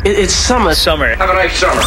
It's summer. Summer. Have a nice summer.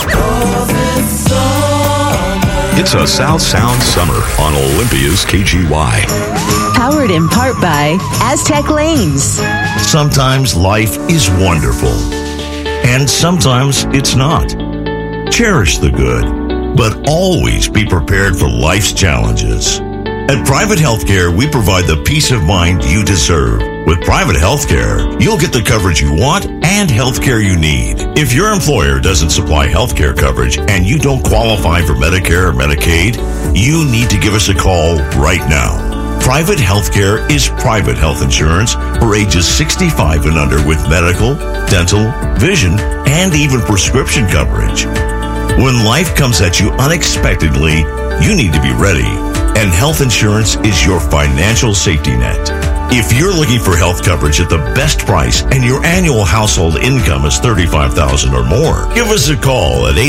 It's a South Sound summer on Olympia's KGY. Powered in part by Aztec Lanes. Sometimes life is wonderful, and sometimes it's not. Cherish the good, but always be prepared for life's challenges. At Private Healthcare, we provide the peace of mind you deserve. With Private Healthcare, you'll get the coverage you want and healthcare you need. If your employer doesn't supply healthcare coverage and you don't qualify for Medicare or Medicaid, you need to give us a call right now. Private Healthcare is private health insurance for ages 65 and under with medical, dental, vision, and even prescription coverage. When life comes at you unexpectedly, you need to be ready. And health insurance is your financial safety net. If you're looking for health coverage at the best price and your annual household income is $35,000 or more, give us a call at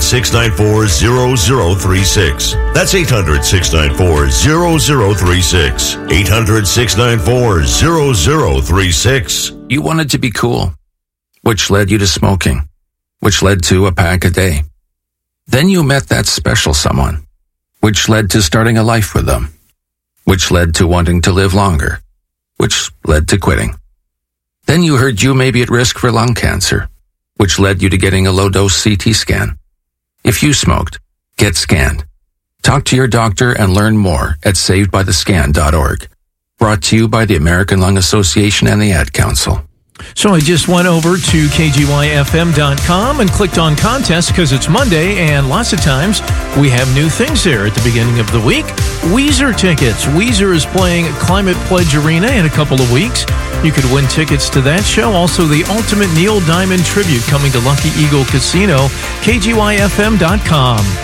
800-694-0036. That's 800-694-0036. 800-694-0036. You wanted to be cool, which led you to smoking, which led to a pack a day. Then you met that special someone, which led to starting a life with them, which led to wanting to live longer, which led to quitting. Then you heard you may be at risk for lung cancer, which led you to getting a low-dose CT scan. If you smoked, get scanned. Talk to your doctor and learn more at savedbythescan.org. Brought to you by the American Lung Association and the Ad Council. So I just went over to kgyfm.com and clicked on contest because it's Monday, and lots of times we have new things there at the beginning of the week. Weezer tickets. Weezer is playing at Climate Pledge Arena in a couple of weeks. You could win tickets to that show. Also, the Ultimate Neil Diamond Tribute coming to Lucky Eagle Casino, kgyfm.com.